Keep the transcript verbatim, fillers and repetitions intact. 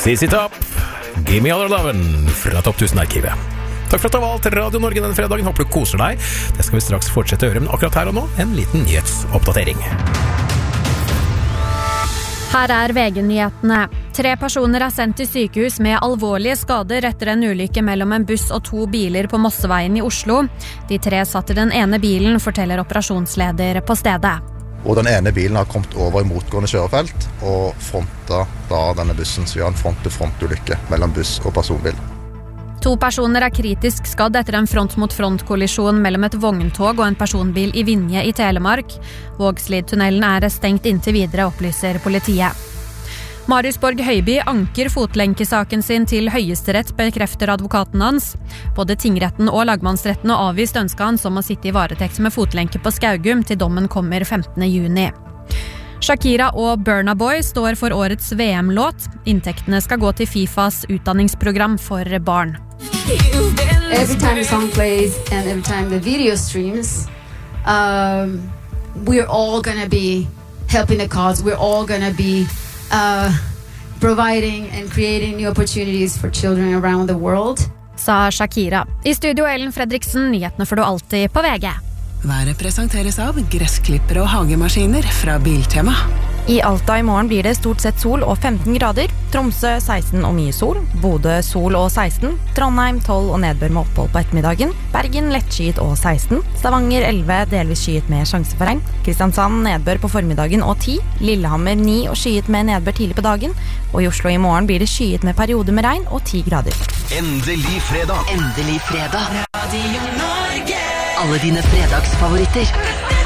C C Top, Give Me All Your Lovin' fra Topp tusen-arkivet. Takk for at du har valgt Radio Norge denne fredagen. Håper du koser deg. Det skal vi straks fortsette å gjøre, men akkurat her og nå, en liten nyhetsoppdatering. Her er V G-nyhetene. Tre personer er sendt til sykehus med alvorlige skader etter en ulykke mellom en buss og to biler på Mosseveien i Oslo. De tre satt i den ene bilen, forteller operasjonsleder på stedet. Og den ene bilen har kommet over i motgående kjørefelt og fronta da denne bussen, så vi har en front-til-front-ulykke mellom buss og personbil. To personer er kritisk skadd etter en front-mot-front-kollisjon mellom et vogntog og en personbil i Vinje i Telemark. Vågslidtunnelen er stengt inntil videre, opplyser politiet. Marius Borg Høiby anker fotlenkesaken sin til Høyesterett, bekrefter advokaten hans. Både tingretten og lagmannsretten har avvist ønsket hans om å sitte i varetekt med fotlenke på Skaugum til dommen kommer femtende juni. Shakira og Burna Boy står for årets V M-låt. Inntektene skal gå til FIFAs utdanningsprogram for barn. Every time the song plays and every time the video streams, um, we're all going to be helping the cause. We're all going to be uh, providing and creating new opportunities for children around the world. Sa Shakira. I studio Ellen Fredriksen, nyhetene får du alltid på V G. Været presenteres av gressklippere og hagemaskiner fra Biltema. I Alta i morgen blir det stort sett sol og femten grader. Tromsø seksten og mye sol. Bodø sol og seksten. Trondheim tolv og nedbør med opphold på ettermiddagen. Bergen lettskyet og seksten. Stavanger elleve, delvis skyet med sjanse for regn. Kristiansand nedbør på formiddagen og ti. Lillehammer ni og skyet med nedbør tidlig på dagen. Og i Oslo i morgen blir det skyet med perioder med regn og ti grader. Endelig fredag. Endelig fredag. Radio Norge. Alle dine fredagsfavoritter.